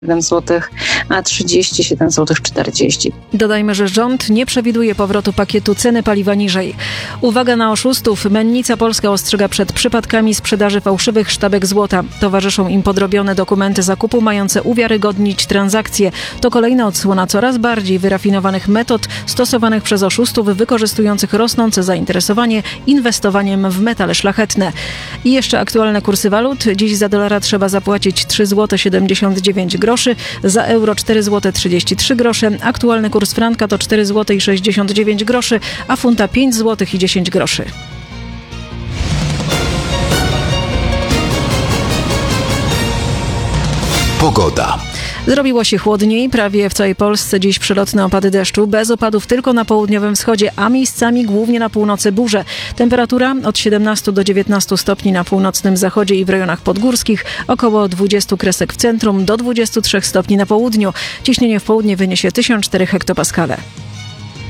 7 zł 40. Dodajmy, że rząd nie przewiduje powrotu pakietu ceny paliwa niżej. Uwaga na oszustów. Mennica Polska ostrzega przed przypadkami sprzedaży fałszywych sztabek złota. Towarzyszą im podrobione dokumenty zakupu mające uwiarygodnić transakcje. To kolejna odsłona coraz bardziej wyrafinowanych metod stosowanych przez oszustów wykorzystujących rosnące zainteresowanie inwestowaniem w metale szlachetne. I jeszcze aktualne kursy walut. Dziś za dolara trzeba zapłacić 3,79 zł. Za euro 4,33 zł. Aktualny kurs franka to 4,69 zł, a funta 5,10 zł. Pogoda. Zrobiło się chłodniej, prawie w całej Polsce dziś przelotne opady deszczu, bez opadów tylko na południowym wschodzie, a miejscami głównie na północy burze. Temperatura od 17 do 19 stopni na północnym zachodzie i w rejonach podgórskich, około 20 kresek w centrum, do 23 stopni na południu. Ciśnienie w południe wyniesie 1004 hektopaskale.